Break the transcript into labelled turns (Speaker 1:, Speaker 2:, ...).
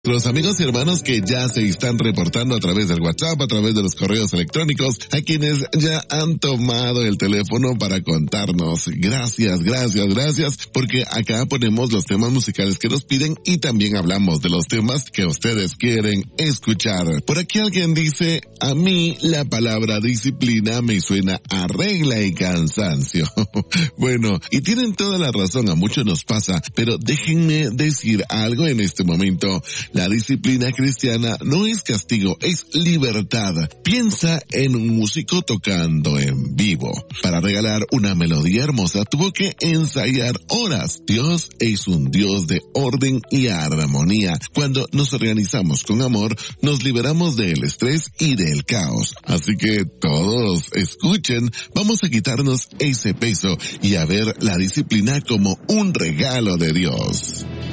Speaker 1: Los amigos y hermanos que ya se están reportando a través del WhatsApp, a través de los correos electrónicos, a quienes ya han tomado el teléfono para contarnos. Gracias, porque acá ponemos los temas musicales que nos piden y también hablamos de los temas que ustedes quieren escuchar. Por aquí alguien dice, a mí la palabra disciplina me suena a regla y cansancio. Bueno, y tienen toda la razón, a muchos nos pasa, pero déjenme decir algo en este momento. La disciplina cristiana no es castigo, es libertad. Piensa en un músico tocando en vivo. Para regalar una melodía hermosa tuvo que ensayar horas. Dios es un Dios de orden y armonía. Cuando nos organizamos con amor, nos liberamos del estrés y del caos. Así que todos escuchen, vamos a quitarnos ese peso y a ver la disciplina como un regalo de Dios.